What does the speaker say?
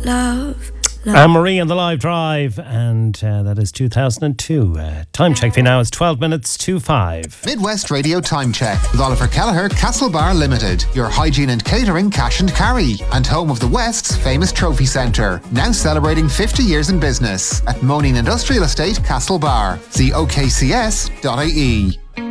love. Anne-Marie and the Live Drive, and that is 2002. Time check for you now, it's 12 minutes to 5. Midwest Radio Time Check with Oliver Kelleher, Castlebar Limited, your hygiene and catering cash and carry, and home of the West's famous trophy centre, now celebrating 50 years in business at Moaning Industrial Estate, Castlebar. See okcs.ie.